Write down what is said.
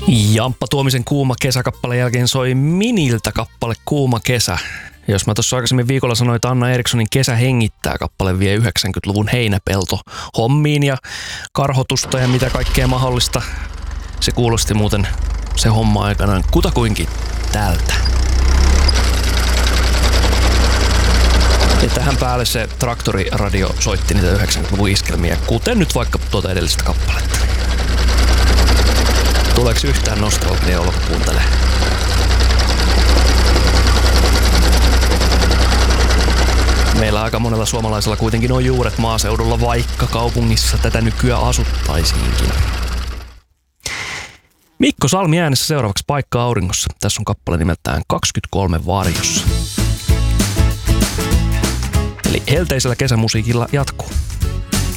Jamppa Tuomisen Kuuma kesäkappaleen jälkeen soi Miniltä kappale Kuuma kesä. Jos mä tuossa aikaisemmin viikolla sanoin, että Anna Erikssonin Kesä hengittää kappale vie 90-luvun heinäpelto hommiin ja karhotusta ja mitä kaikkea mahdollista. Se kuulosti muuten se homma aikanaan kutakuinkin tältä. Ja tähän päälle se traktoriradio soitti niitä 90-luvun iskelmiä, kuten nyt vaikka tuota edellistä kappaletta. Tuleeko yhtään nostalginen olo, kun kuuntelee? Meillä aika monella suomalaisella kuitenkin on juuret maaseudulla, vaikka kaupungissa tätä nykyään asuttaisiinkin. Mikko Salmi äänessä seuraavaksi Paikka auringossa. Tässä on kappale nimeltään 23 varjossa. Eli helteisellä kesämusiikilla jatkuu.